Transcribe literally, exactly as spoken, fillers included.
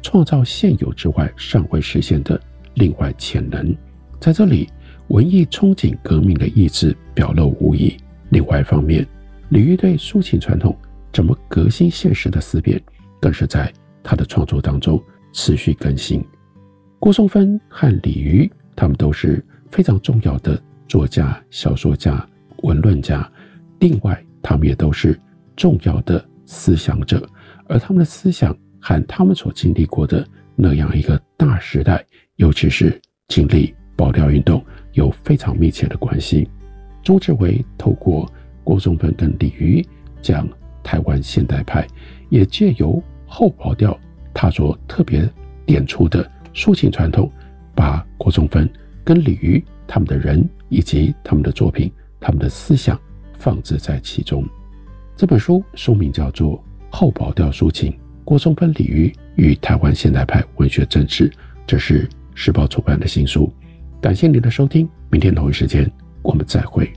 创造现有之外尚未实现的另外潜能。在这里，文艺憧憬革命的意志表露无遗。另外一方面，李煜对抒情传统怎么革新现实的思辨，更是在他的创作当中持续更新。郭松芬和李渔，他们都是非常重要的作家、小说家、文论家，另外他们也都是重要的思想者，而他们的思想和他们所经历过的那样一个大时代，尤其是经历保钓运动，有非常密切的关系。钟志维透过郭松芬跟李渔讲台湾现代派，也借由后保钓他所特别点出的抒情传统，把郭松芬跟李渔他们的人以及他们的作品、他们的思想放置在其中。这本书书名叫做《后保钓抒情：郭松芬、李渔与台湾现代派文学政治》，这是时报出版的新书。感谢您的收听，明天同一时间我们再会。